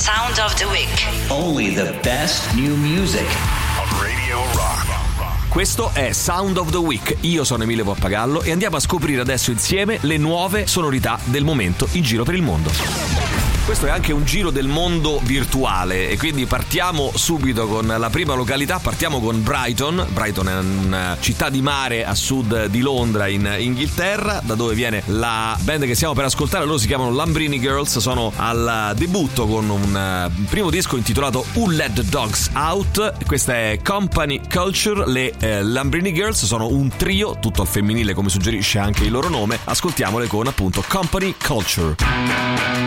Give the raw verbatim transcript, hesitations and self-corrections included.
Sound of the Week. Only the best new music on Radio Rock. Questo è Sound of the Week, io sono Emilio Pappagallo e andiamo a scoprire adesso insieme le nuove sonorità del momento in giro per il mondo. Questo è anche un giro del mondo virtuale e quindi partiamo subito con la prima località, partiamo con Brighton. Brighton è una città di mare a sud di Londra in Inghilterra, da dove viene la band che stiamo per ascoltare. Loro si chiamano Lambrini Girls, sono al debutto con un primo disco intitolato Who Let the Dogs Out. Questa è Company Culture. Le eh, Lambrini Girls sono un trio, tutto al femminile come suggerisce anche il loro nome. Ascoltiamole con appunto Company Culture.